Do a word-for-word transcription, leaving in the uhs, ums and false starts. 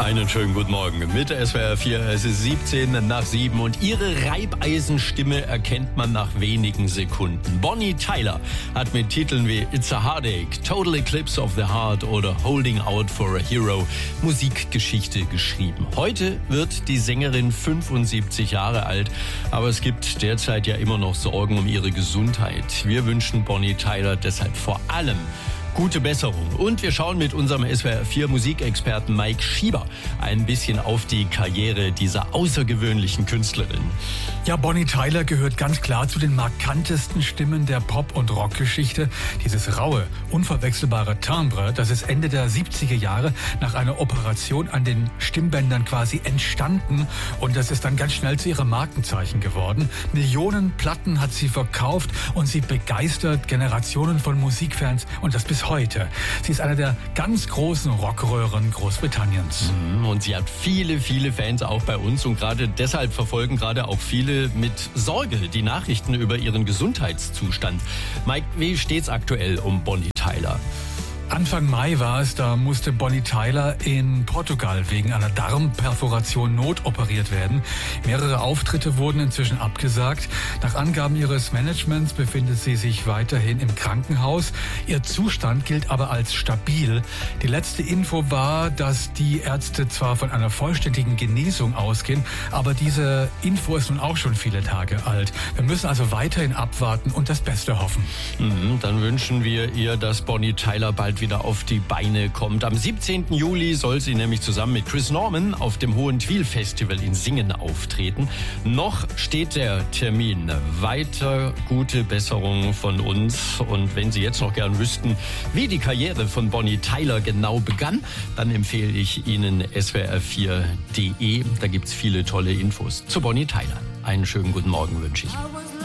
Einen schönen guten Morgen mit S W R vier. Es ist siebzehn nach sieben und ihre Reibeisenstimme erkennt man nach wenigen Sekunden. Bonnie Tyler hat mit Titeln wie It's a Heartache, Total Eclipse of the Heart oder Holding Out for a Hero Musikgeschichte geschrieben. Heute wird die Sängerin fünfundsiebzig Jahre alt, aber es gibt derzeit ja immer noch Sorgen um ihre Gesundheit. Wir wünschen Bonnie Tyler deshalb vor allem gute Besserung. Und wir schauen mit unserem S W R vier Musikexperten Mike Schieber ein bisschen auf die Karriere dieser außergewöhnlichen Künstlerin. Ja, Bonnie Tyler gehört ganz klar zu den markantesten Stimmen der Pop- und Rockgeschichte. Dieses raue, unverwechselbare Timbre, das ist Ende der siebziger Jahre nach einer Operation an den Stimmbändern quasi entstanden. Und das ist dann ganz schnell zu ihrem Markenzeichen geworden. Millionen Platten hat sie verkauft und sie begeistert Generationen von Musikfans und das bis heute. Sie ist einer der ganz großen Rockröhren Großbritanniens. Und sie hat viele, viele Fans auch bei uns und gerade deshalb verfolgen gerade auch viele mit Sorge die Nachrichten über ihren Gesundheitszustand. Mike, wie steht's aktuell um Bonnie Tyler? Anfang Mai war es, da musste Bonnie Tyler in Portugal wegen einer Darmperforation notoperiert werden. Mehrere Auftritte wurden inzwischen abgesagt. Nach Angaben ihres Managements befindet sie sich weiterhin im Krankenhaus. Ihr Zustand gilt aber als stabil. Die letzte Info war, dass die Ärzte zwar von einer vollständigen Genesung ausgehen, aber diese Info ist nun auch schon viele Tage alt. Wir müssen also weiterhin abwarten und das Beste hoffen. Mhm, dann wünschen wir ihr, dass Bonnie Tyler bald wieder auf die Beine kommt. Am siebzehnten Juli soll sie nämlich zusammen mit Chris Norman auf dem Hohentwiel Festival in Singen auftreten. Noch steht der Termin. Weiter gute Besserung von uns. Und wenn Sie jetzt noch gern wüssten, wie die Karriere von Bonnie Tyler genau begann, dann empfehle ich Ihnen S W R vier punkt de. Da gibt's viele tolle Infos zu Bonnie Tyler. Einen schönen guten Morgen wünsche ich.